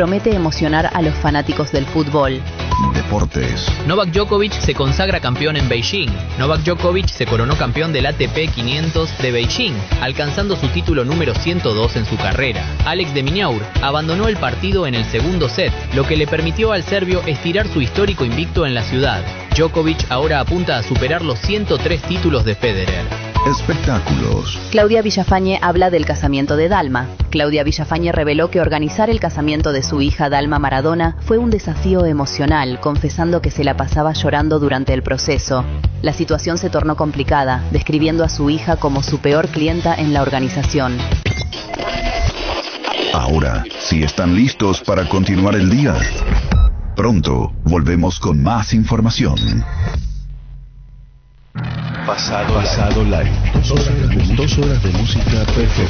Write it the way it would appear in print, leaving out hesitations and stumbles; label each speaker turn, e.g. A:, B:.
A: promete emocionar a los fanáticos del fútbol.
B: Deportes.
C: Novak Djokovic se consagra campeón en Beijing. Novak Djokovic se coronó campeón del ATP 500 de Beijing, alcanzando su título número 102 en su carrera. Alex de Minaur abandonó el partido en el segundo set, lo que le permitió al serbio estirar su histórico invicto en la ciudad. Djokovic ahora apunta a superar los 103 títulos de Federer.
B: Espectáculos.
A: Claudia Villafañe habla del casamiento de Dalma. Claudia Villafañe reveló que organizar el casamiento de su hija Dalma Maradona fue un desafío emocional, confesando que se la pasaba llorando durante el proceso. La situación se tornó complicada, describiendo a su hija como su peor clienta en la organización.
B: Ahora, si están listos para continuar el día, pronto volvemos con más información. Pasado live. 2 horas de música perfecta.